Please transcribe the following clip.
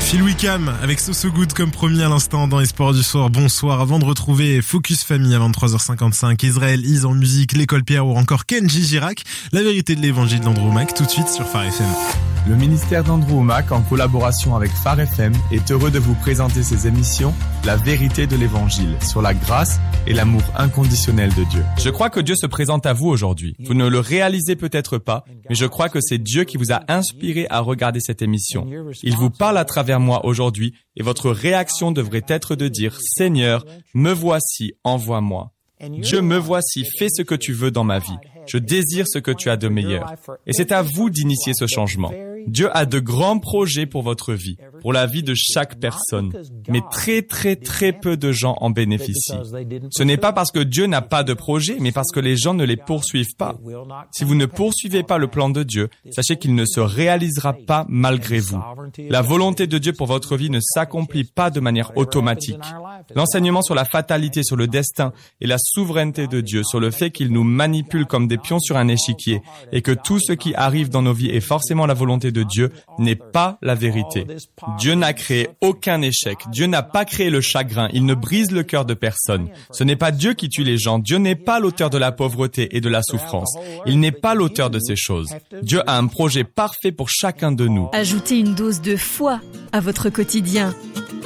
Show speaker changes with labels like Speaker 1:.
Speaker 1: Phil Wickham avec So Good comme promis à l'instant dans les sports du soir. Bonsoir. Avant de retrouver Focus Famille à 23h55, Israël Is en musique, l'école Pierre ou encore Kenji Girac, la vérité de l'évangile d'Andrew Mac tout de suite sur Phare FM.
Speaker 2: Le ministère d'Andrew Mac, en collaboration avec Phare FM, est heureux de vous présenter ses émissions La vérité de l'évangile sur la grâce et l'amour inconditionnel de Dieu.
Speaker 3: Je crois que Dieu se présente à vous aujourd'hui. Vous ne le réalisez peut-être pas, mais je crois que c'est Dieu qui vous a inspiré à regarder cette émission. Il vous parle à travers moi aujourd'hui et votre réaction devrait être de dire « Seigneur, me voici, envoie-moi ». Dieu, me voici, fais ce que tu veux dans ma vie. Je désire ce que tu as de meilleur. Et c'est à vous d'initier ce changement. Dieu a de grands projets pour votre vie, pour la vie de chaque personne. Mais très peu de gens en bénéficient. Ce n'est pas parce que Dieu n'a pas de projet, mais parce que les gens ne les poursuivent pas. Si vous ne poursuivez pas le plan de Dieu, sachez qu'il ne se réalisera pas malgré vous. La volonté de Dieu pour votre vie ne s'accomplit pas de manière automatique. L'enseignement sur la fatalité, sur le destin et la souveraineté de Dieu, sur le fait qu'il nous manipule comme des pions sur un échiquier et que tout ce qui arrive dans nos vies est forcément la volonté de Dieu n'est pas la vérité. Dieu n'a créé aucun échec. Dieu n'a pas créé le chagrin. Il ne brise le cœur de personne. Ce n'est pas Dieu qui tue les gens. Dieu n'est pas l'auteur de la pauvreté et de la souffrance. Il n'est pas l'auteur de ces choses. Dieu a un projet parfait pour chacun de nous.
Speaker 4: Ajoutez une dose de foi à votre quotidien.